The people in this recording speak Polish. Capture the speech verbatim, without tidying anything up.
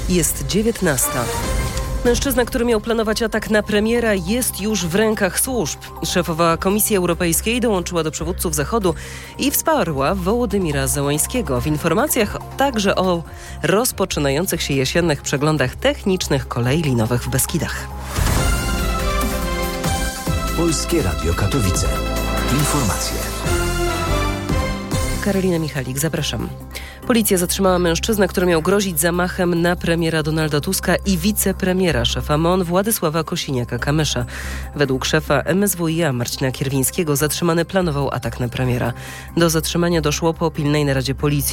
Jest dziewiętnasta. Mężczyzna, który miał planować atak na premiera, jest już w rękach służb. Szefowa Komisji Europejskiej dołączyła do przywódców Zachodu i wsparła Wołodymira Zełańskiego. W informacjach także o rozpoczynających się jesiennych przeglądach technicznych kolei linowych w Beskidach. Polskie Radio Katowice. Informacje. Karolina Michalik, zapraszam. Policja zatrzymała mężczyznę, który miał grozić zamachem na premiera Donalda Tuska i wicepremiera szefa M O N Władysława Kosiniaka-Kamysza. Według szefa M S W i A Marcina Kierwińskiego zatrzymany planował atak na premiera. Do zatrzymania doszło po pilnej naradzie policji.